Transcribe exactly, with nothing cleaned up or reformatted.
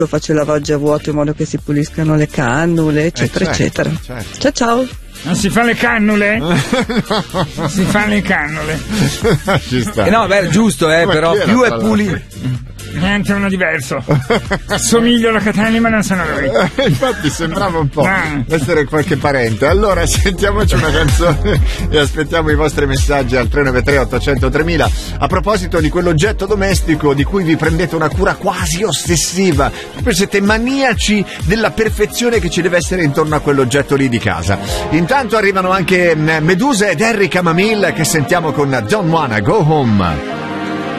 faccio il lavaggio a vuoto in modo che si puliscano le cannule, eccetera, eh certo, eccetera. Certo. Ciao ciao. Non si fa le cannule? No. Si fa le cannule. Ci sta. Eh no, beh, giusto, eh, Ma però chi era, più è tra pulito. Niente, uno diverso. Somiglio alla Catelli, ma non sono lui. Infatti sembrava un po' Ah. essere qualche parente. Allora sentiamoci una canzone e aspettiamo i vostri messaggi al tre nove tre otto zero zero tremila. A proposito di quell'oggetto domestico di cui vi prendete una cura quasi ossessiva, proprio siete maniaci della perfezione che ci deve essere intorno a quell'oggetto lì di casa. Intanto arrivano anche Medusa ed Enrica Mamil, che sentiamo con Don't Wanna Go Home.